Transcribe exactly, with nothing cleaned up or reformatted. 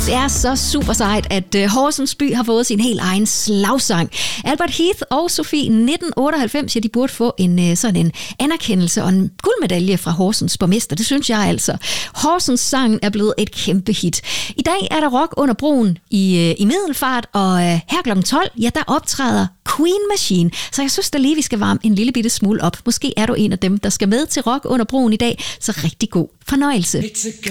Det er så super sejt, at uh, Horsens by har fået sin helt egen slagsang. Albert Heath og Sofie nitten otteoghalvfems, ja, de burde få en uh, sådan en anerkendelse og en guldmedalje fra Horsens borgmester. Det synes jeg altså. Horsens sang er blevet et kæmpe hit. I dag er der rock under broen i, uh, i Middelfart, og uh, her klokken tolv, ja, der optræder Queen Machine. Så jeg synes da lige, vi skal varme en lille bitte smule op. Måske er du en af dem, der skal med til rock under broen i dag. Så rigtig god fornøjelse.